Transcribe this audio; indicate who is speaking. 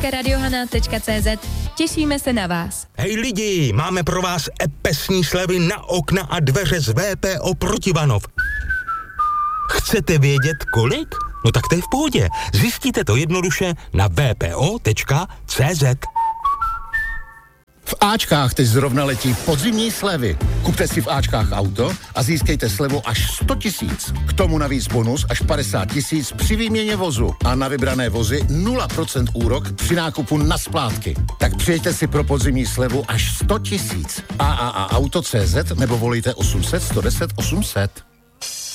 Speaker 1: www.radiohana.cz. Těšíme se na vás.
Speaker 2: Hej lidi, máme pro vás epesní slevy na okna a dveře z VPO Protivanov. Chcete vědět kolik? No tak to je v pohodě. Zjistíte to jednoduše na vpo.cz.
Speaker 3: V Ačkách teď zrovna letí podzimní slevy. Kupte si v Ačkách auto a získejte slevu až 100 000. K tomu navíc bonus až 50 000 při výměně vozu. A na vybrané vozy 0% úrok při nákupu na splátky. Tak přijďte si pro podzimní slevu až 100 000. AAA Auto.cz nebo volejte 800 110 800.